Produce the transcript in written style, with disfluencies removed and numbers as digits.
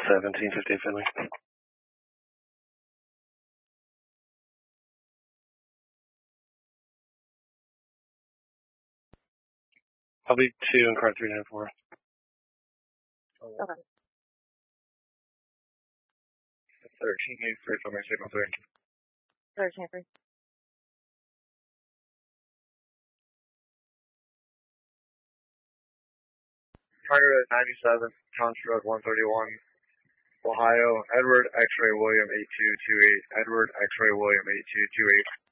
1758 Finley. I'll be 2 in car 394. Okay. 1383 for my signal 3. 13-3. 97, Conch Road 131, Ohio, Edward X-Ray William 8228, Edward X-Ray William 8228.